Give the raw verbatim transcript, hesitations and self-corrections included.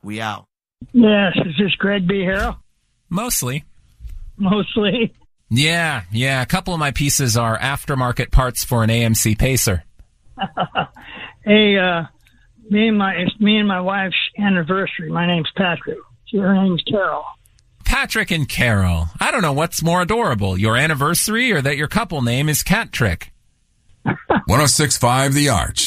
We out. Yes, is this Greg B. Harrell? Mostly. Mostly. Yeah, yeah. A couple of my pieces are aftermarket parts for an A M C Pacer. Hey, uh, me and my it's me and my wife's anniversary. My name's Patrick. Her name's Carol. Patrick and Carol. I don't know what's more adorable, your anniversary or that your couple name is Cat Trick. one oh six point five The Arch.